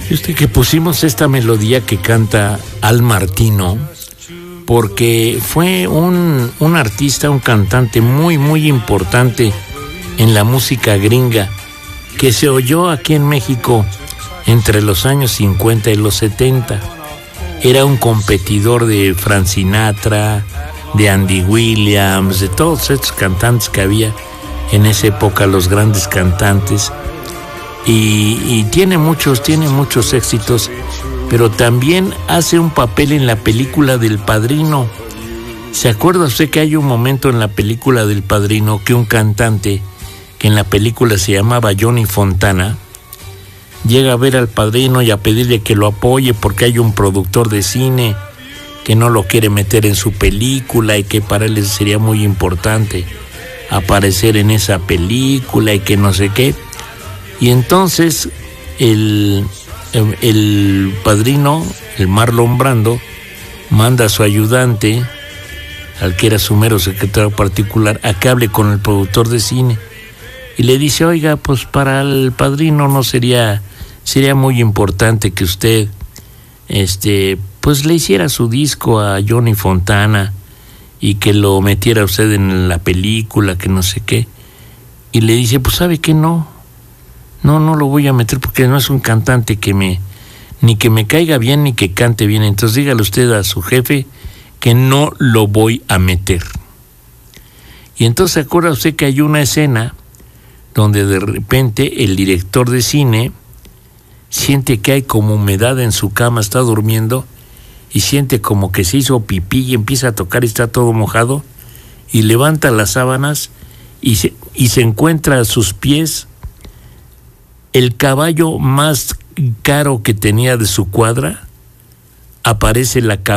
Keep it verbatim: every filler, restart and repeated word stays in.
Este que pusimos esta melodía que canta Al Martino, porque fue un, un artista, un cantante muy, muy importante en la música gringa, que se oyó aquí en México entre los años cincuenta y los setenta. Era un competidor de Frank Sinatra, de Andy Williams, de todos estos cantantes que había en esa época, los grandes cantantes. Y, y tiene muchos, tiene muchos éxitos, pero también hace un papel en la película del Padrino. ¿Se acuerda usted que hay un momento en la película del Padrino que un cantante, que en la película se llamaba Johnny Fontana, llega a ver al Padrino y a pedirle que lo apoye porque hay un productor de cine que no lo quiere meter en su película y que para él sería muy importante aparecer en esa película y que no sé qué? Y entonces el, el, el Padrino, el Marlon Brando, manda a su ayudante, al que era su mero secretario particular, a que hable con el productor de cine. Y le dice, oiga, pues para el Padrino no sería, sería muy importante que usted, este, pues le hiciera su disco a Johnny Fontana y que lo metiera usted en la película, que no sé qué. Y le dice, pues ¿sabe qué? No. No, no lo voy a meter porque no es un cantante que me, ni que me caiga bien ni que cante bien. Entonces dígale usted a su jefe que no lo voy a meter. Y entonces se acuerda usted que hay una escena donde de repente el director de cine siente que hay como humedad en su cama, está durmiendo y siente como que se hizo pipí y empieza a tocar y está todo mojado y levanta las sábanas y se, y se encuentra a sus pies el caballo más caro que tenía de su cuadra. Aparece la cabeza